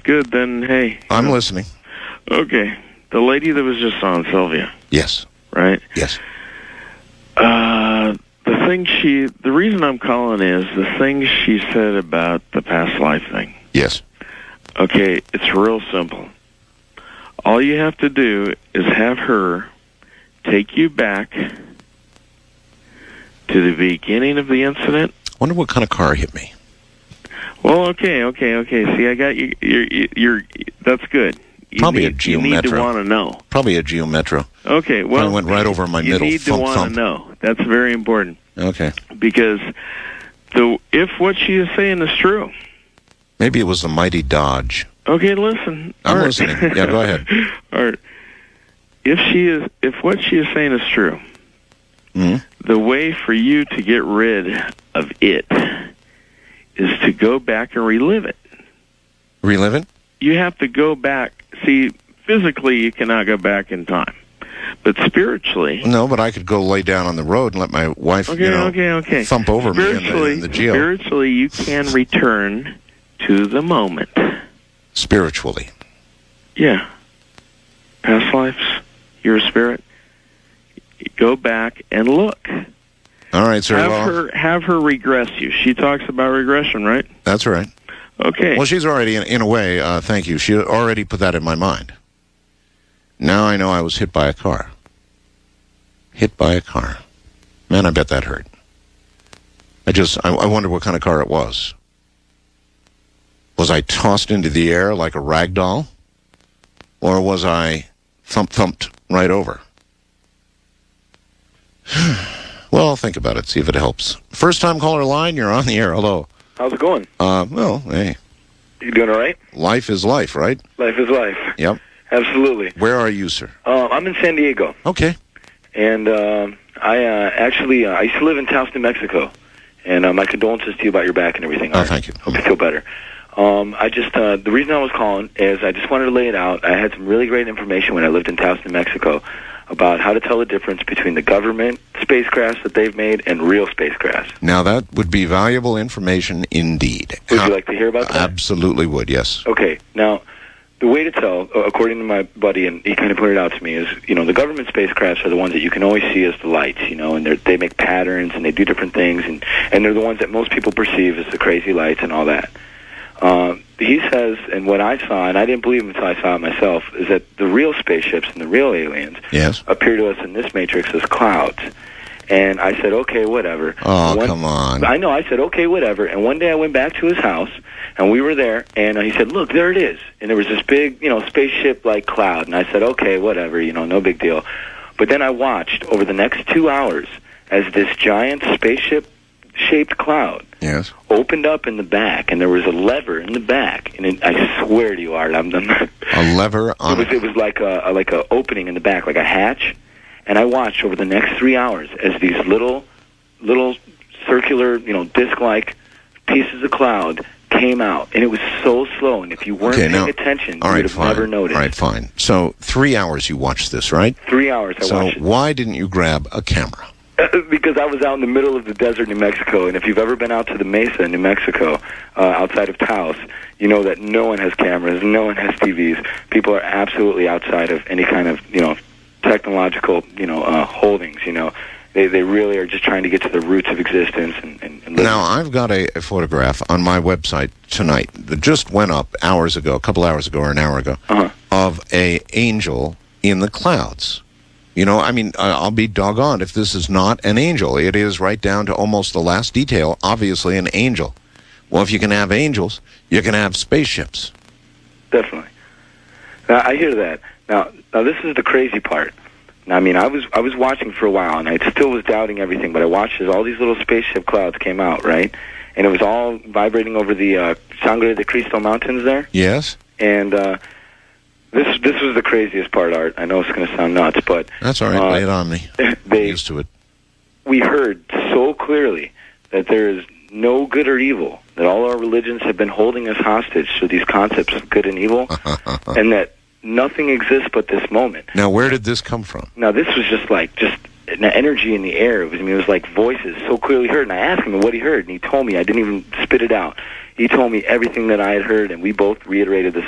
good, then hey. I'm listening. Okay. The lady that was just on, Sylvia. Yes. Right? Yes. The reason I'm calling is the thing she said about the past life thing. Yes. Okay, it's real simple. All you have to do is have her take you back to the beginning of the incident. Wonder what kind of car hit me. Well, okay. See, I got you. You're that's good. Probably a Geo You need Metro. to want to know. Probably a Geo Metro. Okay, well, I went right over my middle. You need to want to know. That's very important. Okay. Because if what she is saying is true. Maybe it was the mighty Dodge. Okay, listen. I'm Art. listening. Yeah, go ahead. Art, if what she is saying is true, the way for you to get rid of it is to go back and relive it. Relive it? You have to go back. See, physically you cannot go back in time. But spiritually... No, but I could go lay down on the road and let my wife, thump over me in the Geo. Spiritually, you can return to the moment. Spiritually? Yeah. Past lives, your spirit. Go back and look. All right, sir. Have her regress you. She talks about regression, right? That's right. Okay. Well, she's already, in a way, thank you, she already put that in my mind. Now I know I was hit by a car. Hit by a car. Man, I bet that hurt. I wonder what kind of car it was. Was I tossed into the air like a rag doll? Or was I thumped right over? Well, think about it, see if it helps. First time caller line, you're on the air. Hello. How's it going? Well, hey. You doing all right? Life is life, right? Life is life. Yep. Absolutely. Where are you, sir? I'm in San Diego. Okay. And I used to live in Taos, New Mexico. And my condolences to you about your back and everything. Oh, thank you. Hope you feel better. The reason I was calling is I just wanted to lay it out. I had some really great information when I lived in Taos, New Mexico about how to tell the difference between the government spacecrafts that they've made and real spacecrafts. Now, that would be valuable information indeed. Would you like to hear about that? Absolutely would, yes. Okay. Now, the way to tell, according to my buddy, and he kind of pointed out to me, is, the government spacecrafts are the ones that you can always see as the lights, and they make patterns and they do different things, and they're the ones that most people perceive as the crazy lights and all that. He says, and what I saw, and I didn't believe him until I saw it myself, is that the real spaceships and the real aliens appear to us in this matrix as clouds. And I said, okay, whatever. Oh, come on. I know, I said, okay, whatever. And one day I went back to his house, and we were there, and he said, look, there it is. And there was this big, spaceship-like cloud. And I said, okay, whatever, no big deal. But then I watched over the next 2 hours as this giant spaceship-shaped cloud opened up in the back, and there was a lever in the back. And I swear to you, Art, I'm not... A lever on it was like a opening in the back, like a hatch. And I watched over the next 3 hours as these little circular, disc-like pieces of cloud came out. And it was so slow. And if you weren't paying attention, you would have never noticed. All right, fine. So 3 hours you watched this, right? 3 hours I watched it. So why didn't you grab a camera? Because I was out in the middle of the desert, New Mexico. And if you've ever been out to the Mesa in New Mexico, outside of Taos, you know that no one has cameras, no one has TVs. People are absolutely outside of any kind of, technological, holdings, They really are just trying to get to the roots of existence. And now, I've got a photograph on my website tonight that just went up a couple hours ago or an hour ago, of a angel in the clouds. I'll be doggone if this is not an angel. It is right down to almost the last detail, obviously an angel. Well, if you can have angels, you can have spaceships. Definitely. Now, I hear that. Now, this is the crazy part. I was watching for a while, and I still was doubting everything, but I watched as all these little spaceship clouds came out, right? And it was all vibrating over the Sangre de Cristo Mountains there. Yes. And this was the craziest part, Art. I know it's going to sound nuts, but... That's all right. Lay it on me. I'm used to it. We heard so clearly that there is no good or evil, that all our religions have been holding us hostage to these concepts of good and evil, and that nothing exists but this moment. Now, where did this come from? Now, this was just an energy in the air. It was like voices so clearly heard. And I asked him what he heard, and he told me. I didn't even spit it out. He told me everything that I had heard, and we both reiterated the